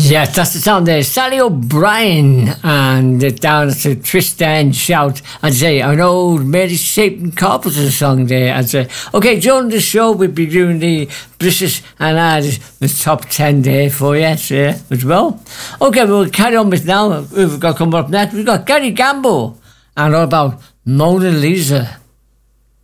Yes, that's the sound there. Sally O'Brien and down to Twist and Shout. I'd say an old Mary Shaping Carpenter song there. I'd say, okay, during the show we'll be doing the British and Irish, the top 10 there for you as well. Okay, we'll carry on with now. We've got coming up next. We've got Gary Gamble and all about Mona Lisa.